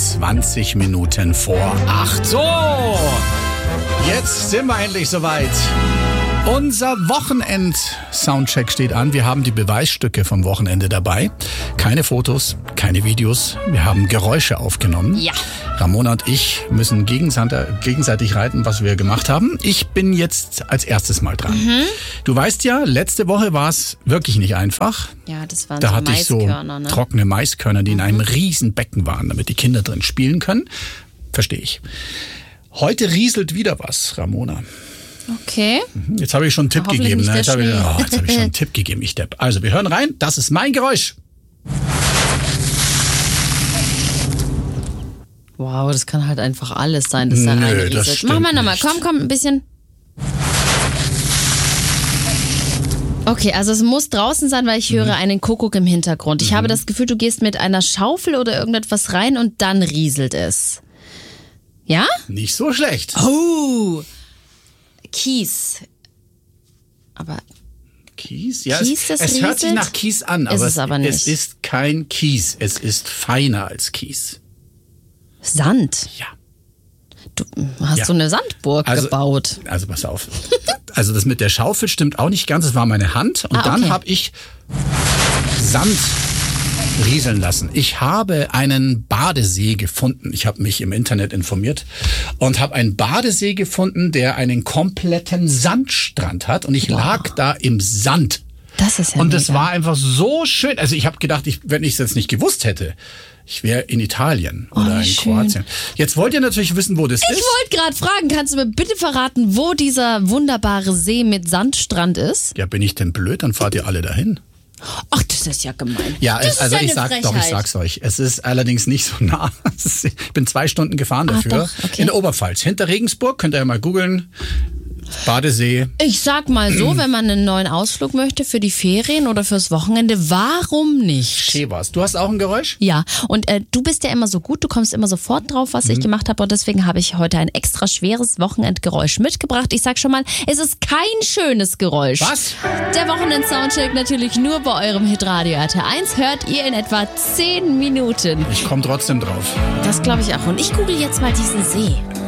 20 Minuten vor 8. So, jetzt sind wir endlich soweit. Unser Wochenend-Soundcheck steht an. Wir haben die Beweisstücke vom Wochenende dabei. Keine Fotos, keine Videos. Wir haben Geräusche aufgenommen. Ja. Ramona und ich müssen gegenseitig reiten, was wir gemacht haben. Ich bin jetzt als erstes mal dran. Du weißt ja, letzte Woche war es wirklich nicht einfach. Ja, das waren Da so hatte ich so Maiskörner, ne? trockene Maiskörner, die in einem riesen Becken waren, damit die Kinder drin spielen können. Verstehe ich. Heute rieselt wieder was, Ramona. Okay. Jetzt habe ich schon einen Tipp Hoffentlich gegeben. nicht Ne? der Jetzt habe Schnee. ich schon einen Tipp gegeben, ich Depp. Also, wir hören rein. Das ist mein Geräusch. Wow, das kann halt einfach alles sein, dass da Nö, reinrieselt. das stimmt Mach mal nochmal. nicht. Komm, ein bisschen. Okay, also es muss draußen sein, weil ich höre einen Kuckuck im Hintergrund. Ich habe das Gefühl, du gehst mit einer Schaufel oder irgendetwas rein und dann rieselt es. Ja? Nicht so schlecht. Oh! Kies. Aber Kies? Ja, Kies, das es hört sich rieselt? nach Kies an, Ist aber es aber nicht. es ist kein Kies. Es ist feiner als Kies. Sand. Ja. Du hast Ja. so eine Sandburg gebaut. Also pass auf. Also das mit der Schaufel stimmt auch nicht ganz. Es war meine Hand und dann okay. habe ich Sand rieseln lassen. Ich habe einen Badesee gefunden. Ich habe mich im Internet informiert und habe einen Badesee gefunden, der einen kompletten Sandstrand hat und ich lag da im Sand. Das ist ja Und das mega. war einfach so schön. Also ich habe gedacht, wenn ich es jetzt nicht gewusst hätte, ich wäre in Italien oder in wie schön. Kroatien. Jetzt wollt ihr natürlich wissen, wo das Ich ist. wollte gerade fragen, kannst du mir bitte verraten, wo dieser wunderbare See mit Sandstrand ist? Ja, bin ich denn blöd? Dann fahrt ihr alle dahin. Ach, das ist ja gemein. Ja, das also ist ich sag's euch. Es ist allerdings nicht so nah. Ich bin 2 Stunden gefahren dafür. doch, okay. In der Oberpfalz. Hinter Regensburg, könnt ihr ja mal googeln. Badesee. Ich sag mal so, wenn man einen neuen Ausflug möchte für die Ferien oder fürs Wochenende, warum nicht? Schön war's. Du hast auch ein Geräusch? Ja, und du bist ja immer so gut, du kommst immer sofort drauf, was ich gemacht habe und deswegen habe ich heute ein extra schweres Wochenendgeräusch mitgebracht. Ich sag schon mal, es ist kein schönes Geräusch. Was? Der Wochenend-Soundcheck natürlich nur bei eurem Hitradio RT1 hört ihr in etwa 10 Minuten. Ich komme trotzdem drauf. Das glaube ich auch. Und ich google jetzt mal diesen See.